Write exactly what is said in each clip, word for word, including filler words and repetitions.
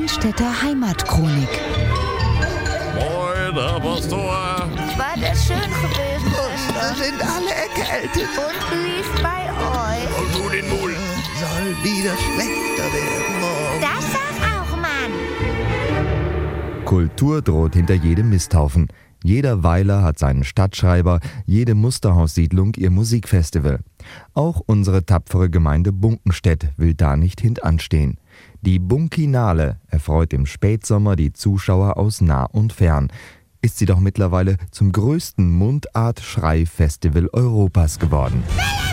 Brennstätter Heimatchronik. Moin, Herr Pastor. War das schön gewesen, Wir sind alle erkältet. und wie ist bei euch? Und du den Mul. Soll wieder schlechter werden morgen. Das sag auch, Mann. Kultur droht hinter jedem Misthaufen. Jeder Weiler hat seinen Stadtschreiber, jede Musterhaussiedlung ihr Musikfestival. Auch unsere tapfere Gemeinde Bunkenstedt will da nicht hintanstehen. Die Bunkinale erfreut im Spätsommer die Zuschauer aus nah und fern. Ist sie doch mittlerweile zum größten Mundart-Schrei-Festival Europas geworden.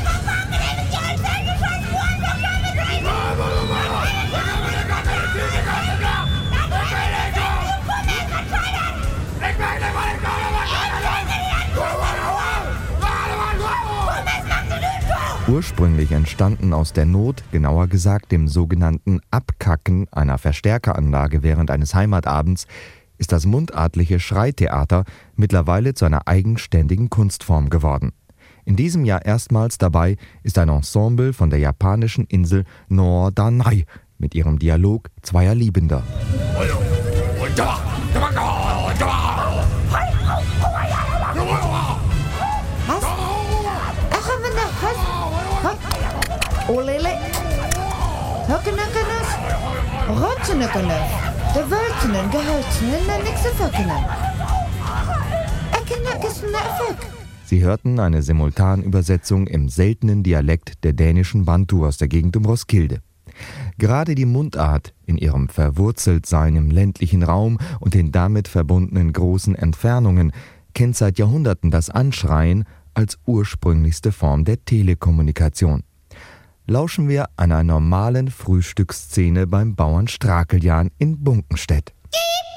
Ursprünglich entstanden aus der Not, genauer gesagt dem sogenannten Abkacken einer Verstärkeranlage während eines Heimatabends, ist das mundartliche Schreitheater mittlerweile zu einer eigenständigen Kunstform geworden. In diesem Jahr erstmals dabei ist ein Ensemble von der japanischen Insel Norderney mit ihrem Dialog zweier Liebender. Olele, hukkenukkenes, rotsenukkenes, de wultenen, geholzenen, en niks te fuckenen. Ekkenukes nefuk. Sie hörten eine Simultanübersetzung im seltenen Dialekt der dänischen Bantu aus der Gegend um Roskilde. Gerade die Mundart in ihrem Verwurzeltsein im ländlichen Raum und den damit verbundenen großen Entfernungen kennt seit Jahrhunderten das Anschreien als ursprünglichste Form der Telekommunikation. Lauschen wir einer normalen Frühstücksszene beim Bauern Strakeljan in Bunkenstedt.